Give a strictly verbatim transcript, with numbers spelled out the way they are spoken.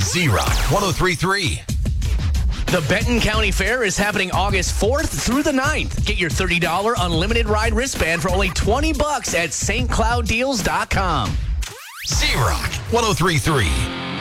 Z-Rock one oh three point three. The Benton County Fair is happening August fourth through the ninth. Get your thirty dollars unlimited ride wristband for only twenty bucks at S T Cloud Deals dot com. Z-Rock one oh three point three.